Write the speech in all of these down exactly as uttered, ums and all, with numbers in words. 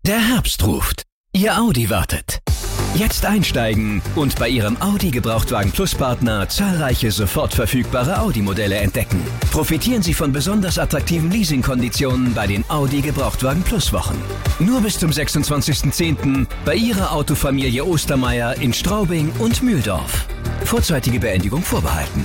Der Herbst ruft. Ihr Audi wartet. Jetzt einsteigen und bei Ihrem Audi Gebrauchtwagen Plus Partner zahlreiche sofort verfügbare Audi-Modelle entdecken. Profitieren Sie von besonders attraktiven Leasingkonditionen bei den Audi Gebrauchtwagen Plus Wochen. Nur bis zum sechsundzwanzigsten zehnten bei Ihrer Autofamilie Ostermeier in Straubing und Mühldorf. Vorzeitige Beendigung vorbehalten.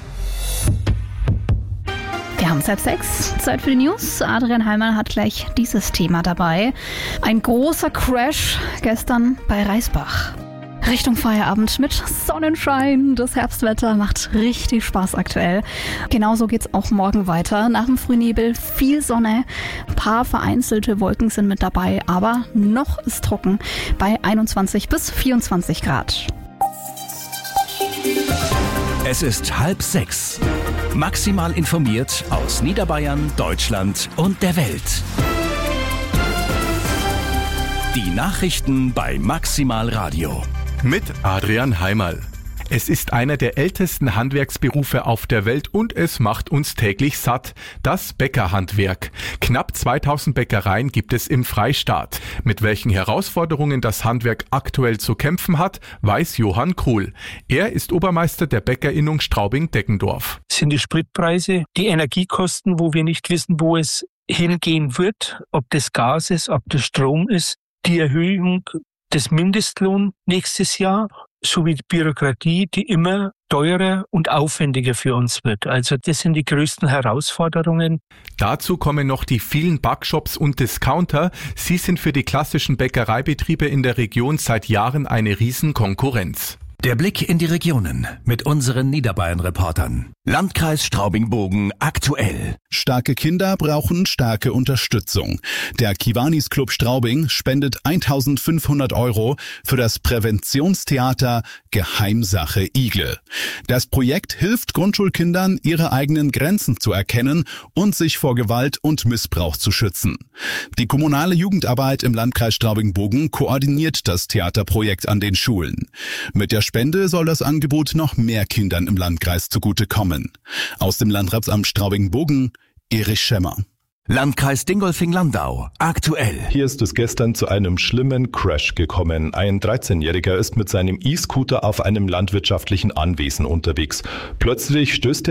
Wir haben es halb sechs. Zeit für die News. Adrian Heimann hat gleich dieses Thema dabei. Ein großer Crash gestern bei Reisbach. Richtung Feierabend mit Sonnenschein. Das Herbstwetter macht richtig Spaß aktuell. Genauso geht's auch morgen weiter. Nach dem Frühnebel viel Sonne. Ein paar vereinzelte Wolken sind mit dabei, aber noch ist trocken bei einundzwanzig bis vierundzwanzig Grad. Es ist halb sechs. Maximal informiert aus Niederbayern, Deutschland und der Welt. Die Nachrichten bei Maximal Radio. Mit Adrian Heimann. Es ist einer der ältesten Handwerksberufe auf der Welt und es macht uns täglich satt. Das Bäckerhandwerk. Knapp zweitausend Bäckereien gibt es im Freistaat. Mit welchen Herausforderungen das Handwerk aktuell zu kämpfen hat, weiß Johann Kruhl. Er ist Obermeister der Bäckerinnung Straubing-Deckendorf. Es sind die Spritpreise, die Energiekosten, wo wir nicht wissen, wo es hingehen wird, ob das Gas ist, ob das Strom ist, die Erhöhung des Mindestlohns nächstes Jahr, sowie die Bürokratie, die immer teurer und aufwendiger für uns wird. Also das sind die größten Herausforderungen. Dazu kommen noch die vielen Backshops und Discounter. Sie sind für die klassischen Bäckereibetriebe in der Region seit Jahren eine Riesenkonkurrenz. Der Blick in die Regionen mit unseren Niederbayern-Reportern. Landkreis Straubing-Bogen aktuell. Starke Kinder brauchen starke Unterstützung. Der Kiwanis Club Straubing spendet eintausendfünfhundert Euro für das Präventionstheater Geheimsache Igel. Das Projekt hilft Grundschulkindern, ihre eigenen Grenzen zu erkennen und sich vor Gewalt und Missbrauch zu schützen. Die kommunale Jugendarbeit im Landkreis Straubing-Bogen koordiniert das Theaterprojekt an den Schulen. Mit der Spende soll das Angebot noch mehr Kindern im Landkreis zugutekommen. Aus dem Landratsamt Straubing-Bogen, Erich Schemmer. Landkreis Dingolfing-Landau, aktuell. Hier ist es gestern zu einem schlimmen Crash gekommen. Ein dreizehnjähriger ist mit seinem E-Scooter auf einem landwirtschaftlichen Anwesen unterwegs. Plötzlich stößt